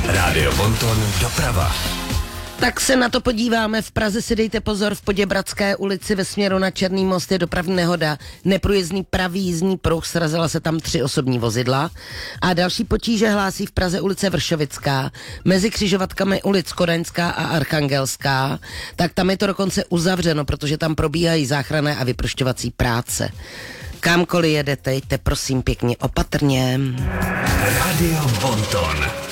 Rádio Bonton doprava. Tak se na to podíváme. V Praze si dejte pozor, v Poděbradské ulici ve směru na Černý most je dopravní nehoda. Neprůjezdný pravý jízdní pruh, srazila se tam 3 osobní vozidla. A další potíže hlásí v Praze ulice Vršovická, mezi křižovatkami ulic Kodaňská a Archangelská. Tak tam je to dokonce uzavřeno, protože tam probíhají záchranné a vyprošťovací práce. Kamkoliv jedete, jděte prosím pěkně opatrně. Rádio Bonton.